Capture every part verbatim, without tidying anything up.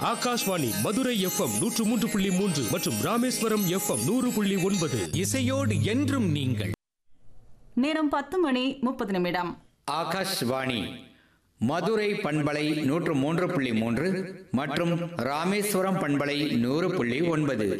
Akashvani Madurai FM நூற்று மூன்று புள்ளி மூன்று மற்றும் ராமேஸ்வரம் எஃப்எம் நூறு புள்ளி ஒன்பது. இசையோடு என்றும் நீங்கள். நேரம் பத்து மணி முப்பது நிமிடம். ஆகாஷ்வாணி மதுரை பண்பலை நூற்று மூன்று புள்ளி மூன்று மற்றும் ராமேஸ்வரம் பண்பலை நூறு புள்ளி ஒன்பது.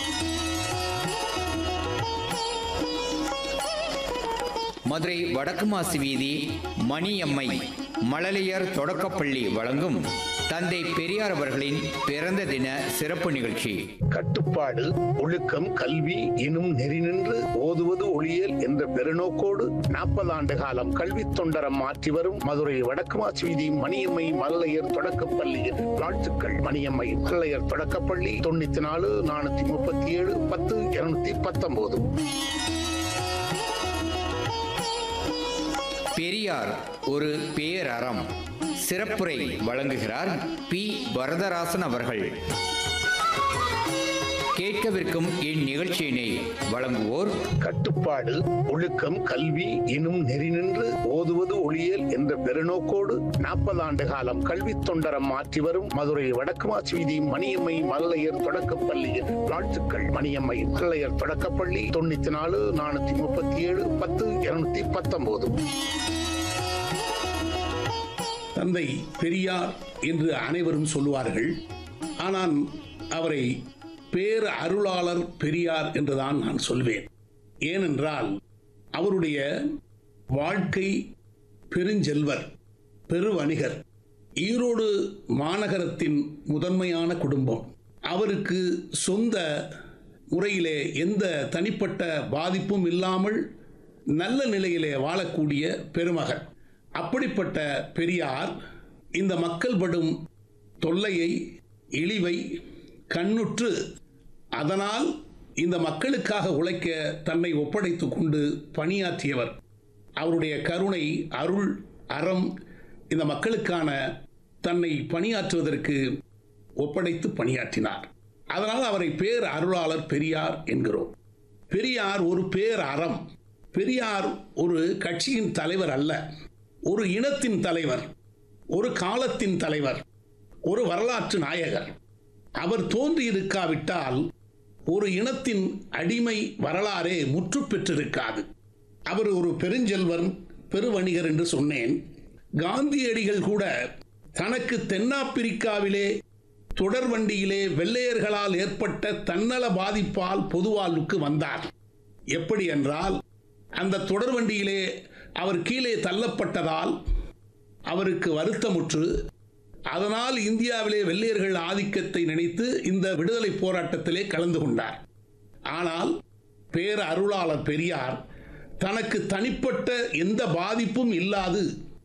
மதுரை வடக்கு மாசி வீதி மணியம்மை மழலையர் தொடக்கப்பள்ளி வழங்கும் தந்தை பெரியார் அவர்களின் பிறந்த தின சிறப்பு நிகழ்ச்சி. கட்டுப்பாடு, ஒழுக்கம், கல்வி எனும் நெறி நின்று ஓதுவது ஒளியல் என்ற பெருநோக்கோடு நாற்பது ஆண்டு காலம் கல்வி தொண்டரம் மாற்றி வரும் மதுரை வடக்கு மாசி வீதி மணியம்மை மழலையர் தொடக்கப்பள்ளியின் வாழ்த்துக்கள். மணியம்மை மழலையர் தொடக்கப்பள்ளி தொண்ணூத்தி நாலு நானூத்தி முப்பத்தி ஏழு பத்து இருநூத்தி பத்தொன்பது. பெரியார் ஒரு பேரறம் சிறப்புரை வழங்குகிறார் பி வரதராசன் அவர்கள். கேட்கவிருக்கும் இந்நிகழ்ச்சியினை வழங்குவோர் கட்டுப்பாடு, ஒழுக்கம், கல்வி எனும் நெறி நின்று ஓதுவது ஒளியல் என்ற பெருநோக்கோடு நாற்பது ஆண்டு காலம் கல்வி தொண்டரம் மாற்றி வரும் மதுரை வடக்கு மாசி வீதி மணியம்மை மழலையர் தொடக்கப்பள்ளியின் வாழ்த்துக்கள். மணியம்மை மழலையர் தொடக்கப்பள்ளி தொண்ணூத்தி நாலு நானூத்தி முப்பத்தி ஏழு பத்து இருநூத்தி பத்தொன்பது. தந்தை பெரியார் என்று அனைவரும் சொல்லுவார்கள். ஆனால் அவரை பேர் அருளாளர் பெரியார் என்றுதான் நான் சொல்வேன். ஏனென்றால் அவருடைய வாழ்க்கை பெருஞ்செல்வர், பெருவணிகர், ஈரோடு மாநகரத்தின் முதன்மையான குடும்பம். அவருக்கு சொந்த முறையிலே எந்த தனிப்பட்ட பாதிப்பும் இல்லாமல் நல்ல நிலையிலே வாழக்கூடிய பெருமகன். அப்படிப்பட்ட பெரியார் இந்த மக்கள் படும் தொல்லையை, இழிவை கண்ணுற்று அதனால் இந்த மக்களுக்காக உழைக்க தன்னை ஒப்படைத்துக் கொண்டு பணியாற்றியவர். அவருடைய கருணை, அருள், அறம் இந்த மக்களுக்கான தன்னை பணியாற்றுவதற்கு ஒப்படைத்து பணியாற்றினார். அதனால் அவரை பேர் அருளாளர் பெரியார் என்கிறோம். பெரியார் ஒரு பேர் அறம். பெரியார் ஒரு கட்சியின் தலைவர் அல்ல, ஒரு இனத்தின் தலைவர், ஒரு காலத்தின் தலைவர், ஒரு வரலாற்று நாயகர். அவர் தோன்றியிருக்காவிட்டால் ஒரு இனத்தின் அடிமை வரலாறே முற்று பெற்றிருக்காது. அவர் ஒரு பெருஞ்செல்வர், பெருவணிகர் என்று சொன்னேன். காந்தியடிகள் கூட தனக்கு தென்னாப்பிரிக்காவிலே தொடர்வண்டியிலே வெள்ளையர்களால் ஏற்பட்ட தன்னல பாதிப்பால் பொதுவாழ்வுக்கு வந்தார். எப்படி என்றால், அந்த தொடர்வண்டியிலே அவர் கீழே தள்ளப்பட்டதால் அவருக்கு வருத்தமுற்று, அதனால் இந்தியாவிலே வெள்ளையர்கள் ஆதிக்கத்தை நினைத்து இந்த விடுதலை போராட்டத்திலே கலந்து கொண்டார். ஆனால் பேர் அருளாளர் பெரியார் தனக்கு தனிப்பட்ட எந்த பாதிப்பும் இல்லாது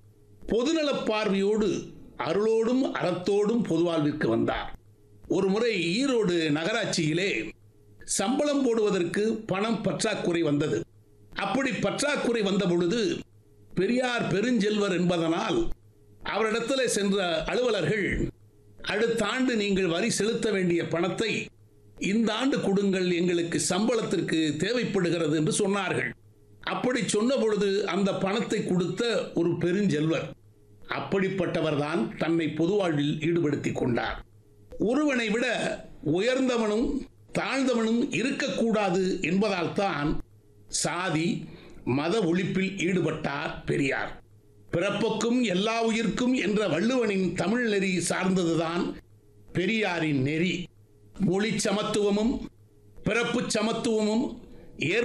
பொதுநலப் பார்வையோடு அருளோடும் அறத்தோடும் பொதுவாழ்விற்கு வந்தார். ஒரு முறை ஈரோடு நகராட்சியிலே சம்பளம் போடுவதற்கு பணம் பற்றாக்குறை வந்தது. அப்படி பற்றாக்குறை வந்த பொழுது பெரியார் பெருஞ்செல்வர் என்பதனால் அவரிடத்தில் சென்ற அலுவலர்கள், அடுத்த ஆண்டு நீங்கள் வரி செலுத்த வேண்டிய பணத்தை இந்த ஆண்டு கொடுங்கள், எங்களுக்கு சம்பளத்திற்கு தேவைப்படுகிறது என்று சொன்னார்கள். அப்படி சொன்ன பொழுது அந்த பணத்தை கொடுத்த ஒரு பெருஞ்செல்வர். அப்படிப்பட்டவர்தான் தன்னை பொதுவாழ்வில் ஈடுபடுத்திக் கொண்டார். ஒருவனை விட உயர்ந்தவனும் தாழ்ந்தவனும் இருக்கக்கூடாது என்பதால் தான் சாதி மத ஒழிப்பில் ஈடுபட்டார் பெரியார். பிறப்புக்கும் எல்லா உயிர்க்கும் என்ற வள்ளுவனின் தமிழ் நெறி சார்ந்ததுதான் பெரியாரின் நெறி. மொழி சமத்துவமும் பிறப்பு சமத்துவமும்